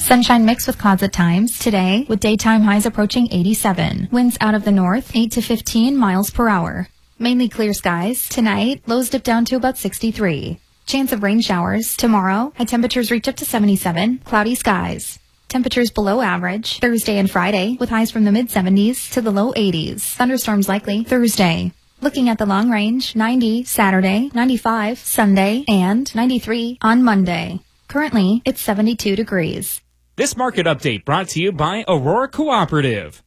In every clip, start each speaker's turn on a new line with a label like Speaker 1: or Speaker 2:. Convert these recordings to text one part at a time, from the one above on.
Speaker 1: Sunshine mixed with clouds at times today, with daytime highs approaching 87. Winds out of the north, 8 to 15 miles per hour. Mainly clear skies. Tonight, lows dip down to about 63. Chance of rain showers. Tomorrow, high temperatures reach up to 77. Cloudy skies. Temperatures below average. Thursday and Friday, with highs from the mid-70s to the low 80s. Thunderstorms likely Thursday. Looking at the long range, 90 Saturday, 95 Sunday, and 93 on Monday. Currently, it's 72 degrees.
Speaker 2: This market update brought to you by Aurora Cooperative.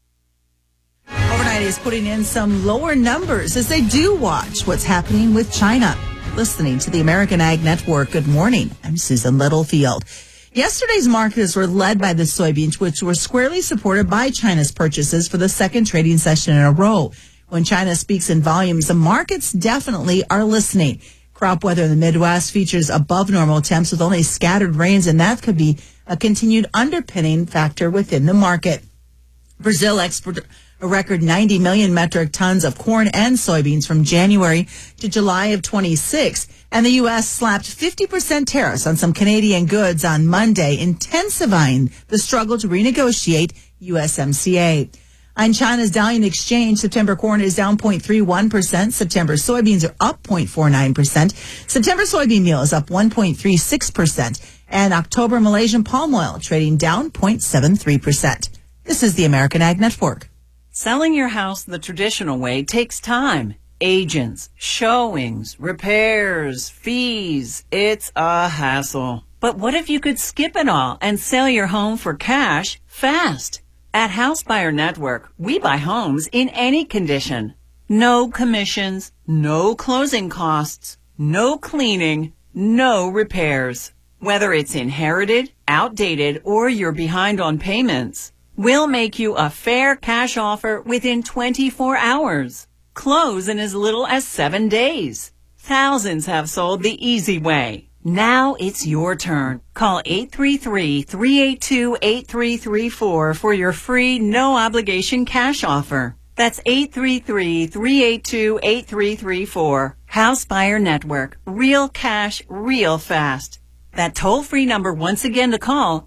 Speaker 3: Overnight is putting in some lower numbers as they do watch what's happening with China. Listening to the American Ag Network, good morning. I'm Susan Littlefield. Yesterday's markets were led by the soybeans, which were squarely supported by China's purchases for the second trading session in a row. When China speaks in volumes, the markets definitely are listening. Crop weather in the Midwest features above normal temps with only scattered rains, and that could be a continued underpinning factor within the market. Brazil exported a record 90 million metric tons of corn and soybeans from January to July of 26, and the U.S. slapped 50% tariffs on some Canadian goods on Monday, intensifying the struggle to renegotiate USMCA. On China's Dalian Exchange, September corn is down 0.31%. September soybeans are up 0.49%. September soybean meal is up 1.36%. And October Malaysian palm oil trading down 0.73%. This is the American Ag Network.
Speaker 4: Selling your house the traditional way takes time. Agents, showings, repairs, fees. It's a hassle. But what if you could skip it all and sell your home for cash fast? At House Buyer Network, we buy homes in any condition. No commissions, no closing costs, no cleaning, no repairs. Whether it's inherited, outdated, or you're behind on payments, we'll make you a fair cash offer within 24 hours. Close in as little as 7 days. Thousands have sold the easy way. Now it's your turn. Call 833-382-8334 for your free, no-obligation cash offer. That's 833-382-8334. House Buyer Network. Real cash, real fast. That toll-free number once again to call,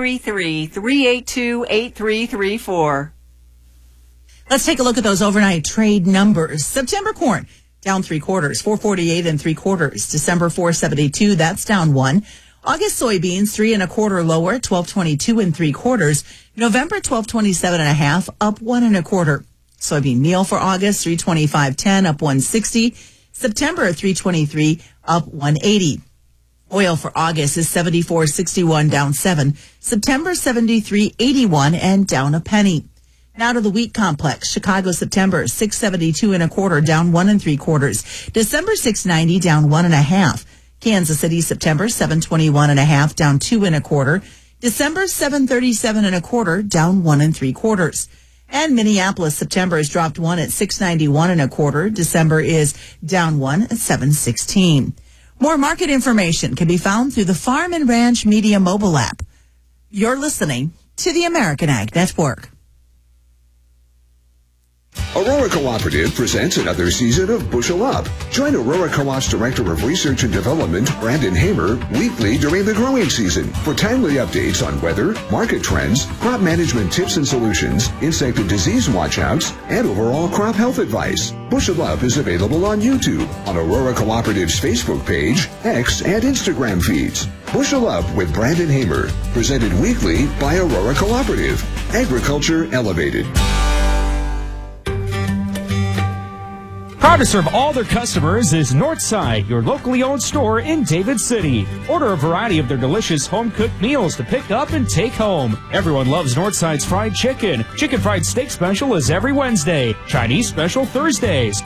Speaker 4: 833-382-8334.
Speaker 3: Let's take a look at those overnight trade numbers. September corn, down 3/4, 448 3/4. December 472, that's down 1. August soybeans, 3 1/4 lower, 1222 3/4. November 1227 1/2, up 1 1/4. Soybean meal for August, 325.10, up 160. September 323, up 180. Oil for August is 74.61, down 7. September 73.81 and down a penny. Now to the wheat complex. Chicago September 672 1/4, down 1 3/4. December 690, down 1 1/2. Kansas City September 721 1/2, down 2 1/4. December 737 1/4, down 1 3/4. And Minneapolis September is dropped 1 at 691 1/4. December is down 1 at 716. More market information can be found through the Farm and Ranch Media mobile app. You're listening to the American Ag Network.
Speaker 5: Aurora Cooperative presents another season of Bushel Up. Join Aurora Co-op's Director of Research and Development, Brandon Hamer, weekly during the growing season for timely updates on weather, market trends, crop management tips and solutions, insect and disease watchouts, and overall crop health advice. Bushel Up is available on YouTube, on Aurora Cooperative's Facebook page, X, and Instagram feeds. Bushel Up with Brandon Hamer, presented weekly by Aurora Cooperative. Agriculture Elevated.
Speaker 2: Proud to serve all their customers is Northside, your locally owned store in David City. Order a variety of their delicious home-cooked meals to pick up and take home. Everyone loves Northside's fried chicken. Chicken fried steak special is every Wednesday. Chinese special Thursdays.